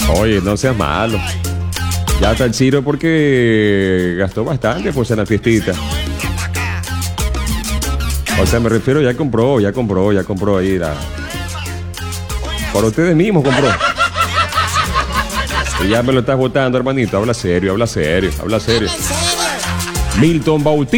Oye, no seas malo. Ya está el Ciro porque gastó bastante pues en la fiestita. O sea, me refiero, ya compró ahí la... Por ustedes mismos compró. Y ya me lo estás votando, hermanito. Habla serio. Milton Bautista.